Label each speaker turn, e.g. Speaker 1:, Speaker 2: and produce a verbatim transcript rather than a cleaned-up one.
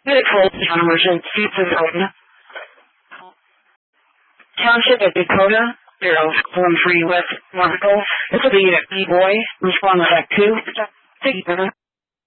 Speaker 1: Medical emergency zone. Township of Dakota, zero one three West Markle. This will be a B-boy. Response back two.